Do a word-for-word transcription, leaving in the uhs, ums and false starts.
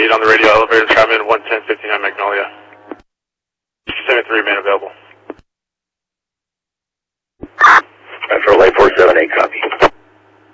eight on the radio elevator, Chapman one ten fifty-nine Magnolia. seventy-three remain available. Metro Lake four seven eight,